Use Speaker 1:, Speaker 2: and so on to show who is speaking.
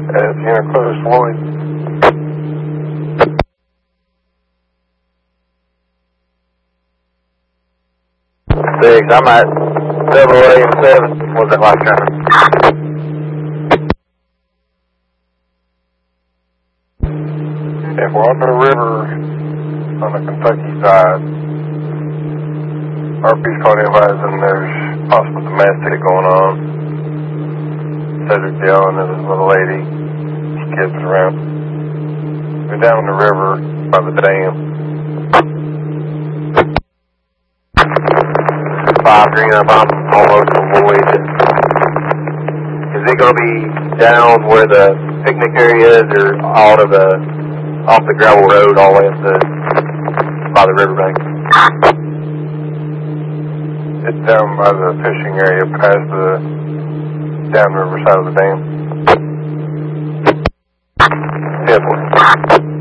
Speaker 1: As unit close, Floyd. 6, I'm at 7. What's that last time? If we're on the river on the Kentucky side, our beach called advising there's possible domestic going on. Cedric yelling at this little lady. She kids around. We're down the river by the dam. 5 green up, I'm almost avoid. Is it going to be down where the picnic area is, or out of off the gravel road all the way up by the riverbank? It's down by the fishing area past the downriver side of the dam. 10-4.